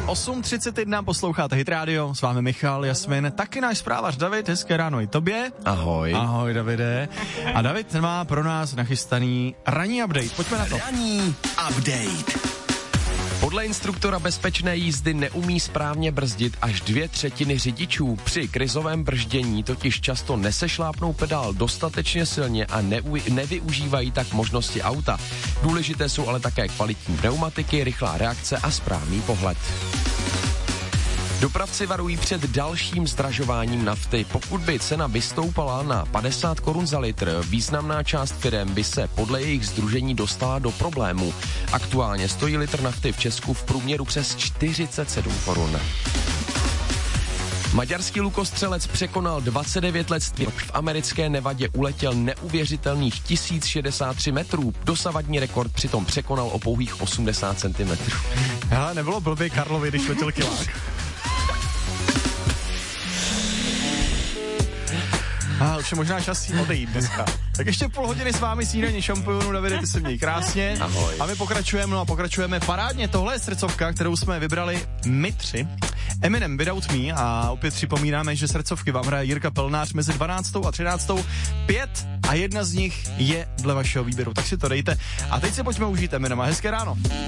8:31 posloucháte Hit Radio, s vámi Michal, Jasmin, taky náš zprávař David, hezké ráno i tobě. Ahoj. Ahoj Davide. A David má pro nás nachystaný ranní update, pojďme na to. Ranní update. Podle instruktora bezpečné jízdy neumí správně brzdit až 2/3 řidičů. Při krizovém brždění totiž často nesešlápnou pedál dostatečně silně a nevyužívají tak možnosti auta. Důležité jsou ale také kvalitní pneumatiky, rychlá reakce a správný pohled. Dopravci varují před dalším zdražováním nafty. Pokud by cena vystoupala na 50 korun za litr, významná část firem by se podle jejich sdružení dostala do problému. Aktuálně stojí litr nafty v Česku v průměru přes 47 korun. Maďarský lukostřelec překonal 29 let v americké Nevadě uletěl neuvěřitelných 1063 metrů. Dosavadní rekord přitom překonal o pouhých 80 cm. Hele, nebylo blbě Karlovi, když letěl kilák. Už je možná čas si odejít dneska. Tak ještě půl hodiny s vámi snídaní šampionu, Davide, ty se měj krásně. Ahoj. A my pokračujeme parádně. Tohle je srdcovka, kterou jsme vybrali my tři. Eminem Without Me a opět připomínáme, že srdcovky vám hraje Jirka Pelnář mezi 12. a 13. 5 a jedna z nich je dle vašeho výběru, tak si to dejte. A teď se pojďme užít Eminema. Hezké ráno.